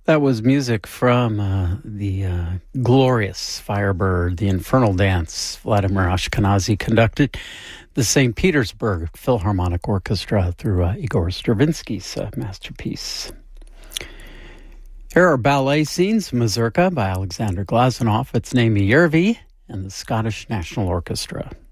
That was music from the glorious Firebird, the Infernal Dance. Vladimir Ashkenazy conducted the St. Petersburg Philharmonic Orchestra through Igor Stravinsky's masterpiece. Here are ballet scenes, Mazurka by Alexander Glazunov. It's Naimi Järvi and the Scottish National Orchestra.